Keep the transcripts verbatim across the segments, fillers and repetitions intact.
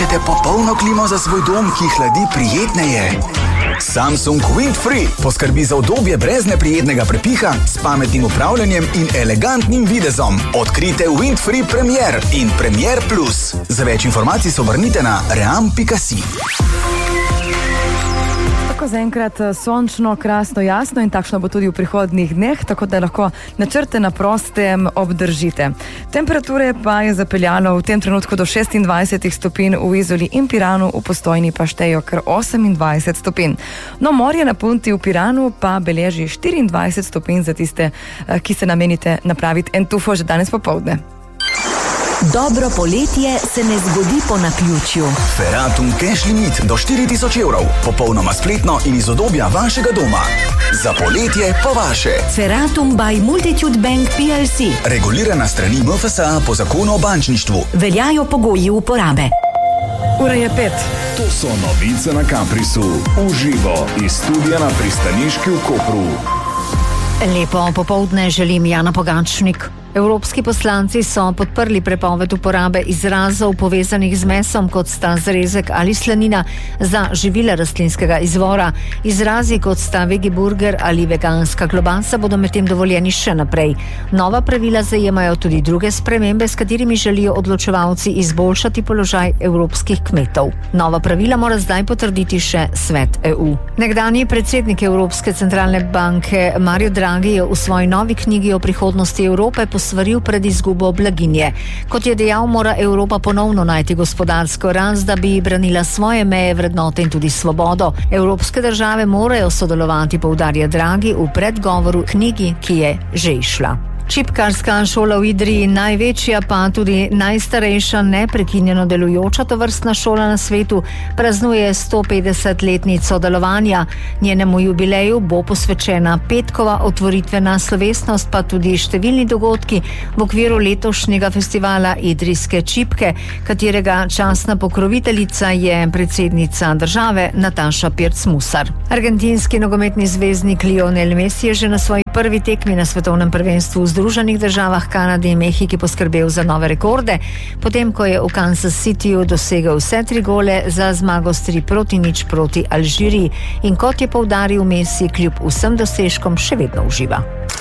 Iščete popolno klimo za svoj dom, ki hladi prijetneje? Samsung Windfree poskrbi za udobje brez neprijetnega prepiha, s pametnim upravljanjem in elegantnim videzom. Odkrite Windfree Premier in Premier Plus. Za več informacij se obrnite na ream pika si. Tako zaenkrat sončno, krasno, jasno in takšno bo tudi v prihodnjih dneh, tako da lahko načrte na prostem obdržite. Temperature pa je zapeljalo v tem trenutku do šestindvajset stopinj v Izoli in Piranu, v Postojni pa štejo kar osemindvajset stopinj. No, morje na Punti v Piranu pa beleži štiriindvajset stopinj za tiste, ki se namenite napraviti en tufo že danes popoldne. Dobro poletje se ne zgodi po naključju. Feratum Cash Limit do štiri tisoč evrov. Popolnoma spletno in iz udobja vašega doma. Za poletje po vaše. Feratum by Multitude Bank P L C. Regulirana strani M F S A po zakonu o bančništvu. Veljajo pogoji uporabe. Ura je pet. To so novice na Caprisu. Uživo iz studia na pristaniški v Kopru. Lepo popoldne želim, Jana Pogačnik. Evropski poslanci so podprli prepoved uporabe izrazov povezanih z mesom, kot sta zrezek ali slanina, za živila rastlinskega izvora. Izrazi, kot sta vegiburger ali veganska klobasa, bodo medtem dovoljeni še naprej. Nova pravila zajemajo tudi druge spremembe, s katerimi želijo odločevalci izboljšati položaj evropskih kmetov. Nova pravila mora zdaj potrditi še Svet E U. Nekdanji predsednik Evropske centralne banke Mario Draghi je v svoji novi knjigi o prihodnosti Evrope svaril pred izgubo blaginje. Kot je dejal, mora Evropa ponovno najti gospodarsko rast, da bi branila svoje meje, vrednote in tudi svobodo. Evropske države morajo sodelovati, poudarja Draghi v predgovoru knjigi, ki je že izšla. Čipkarska šola v Idriji, največja pa tudi najstarejša neprekinjeno delujoča tovrstna šola na svetu, praznuje sto petdesetletnico delovanja. Njenemu jubileju bo posvečena petkova otvoritvena slovesnost, pa tudi številni dogodki v okviru letošnjega festivala Idrijske čipke, katerega častna pokroviteljica je predsednica države Nataša Pirc-Musar. Argentinski nogometni zvezdnik Lionel Messi je že na svoji prvi tekmi na svetovnem prvenstvu v Združenih državah, Kanadi in Mehiki poskrbel za nove rekorde, potem ko je v Kansas Cityju dosegel vse tri gole za zmago s tri proti nič proti Alžiriji in, kot je poudaril Messi, kljub vsem dosežkom še vedno uživa.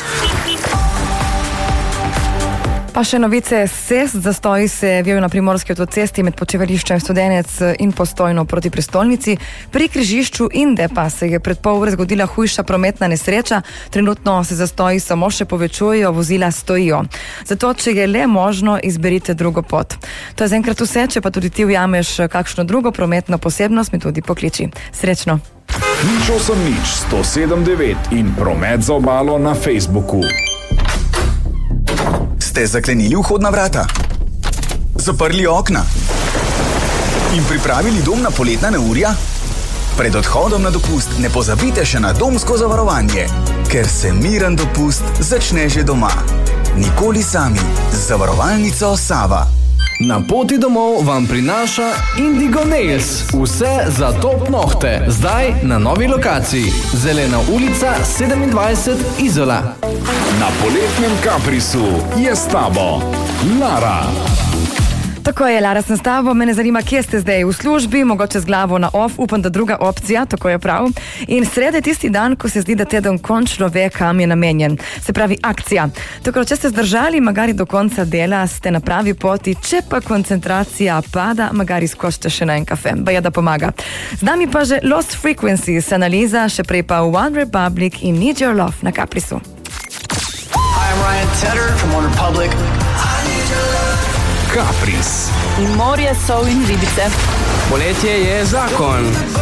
Pa še novice. Cest zastoj se vijo na primorski avtocesti med počivališčem Studenec in Postojno proti prestolnici. Pri križišču Inde pa se je pred pol ure zgodila hujša prometna nesreča. Trenutno se zastoji samo še povečujejo, vozila stojijo. Zato, če je le možno, izberite drugo pot. To je zaenkrat vse, če pa tudi ti ujameš kakšno drugo prometno posebnost, mi tudi pokliči. Srečno. Nič osem nič sto sedem devet in promet za obalo na Facebooku. Ste zaklenili vhodna vrata? Zaprli okna? In pripravili dom na poletna neurja? Pred odhodom na dopust ne pozabite še na domsko zavarovanje, ker se miren dopust začne že doma. Nikoli sami. Z zavarovalnico Sava. Na poti domov vam prinaša Indigo Nails. Vse za top nohte. Zdaj na novi lokaciji. Zelena ulica sedemindvajset Izola. Na poletnem Caprisu je s tabo Lara. Tako je, Lara, sem s tabo. Mene zanima, kje ste zdaj v službi, mogoče z glavo na off, upam, da druga opcija, tako je prav. In sreda je tisti dan, ko se zdi, da teden končno ve, kam je namenjen. Se pravi, akcija. Tako, če ste zdržali, magari do konca dela, ste na pravi poti, če pa koncentracija pada, magari skočite še na en kafe. Baja, da pomaga. Z nami pa že Lost Frequencies, analiza, še prej pa One Republic in Need Your Love na Caprisu. Hi, I'm Ryan Tedder from One Republic. Capris. In morje, sol in ribice. Poletje je zakon.